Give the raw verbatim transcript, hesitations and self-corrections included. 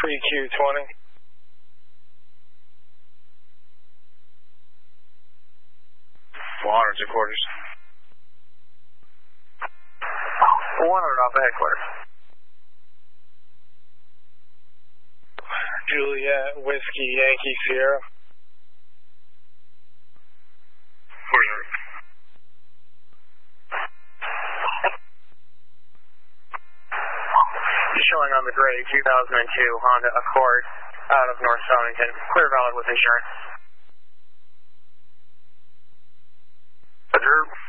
three Q twenty. four hundred to quarters. one hundred off of headquarters. Juliet, Whiskey, Yankee, Sierra. four zero. Showing on the gray two thousand two Honda Accord out of North Stonington. Clear, valid with insurance. Roger.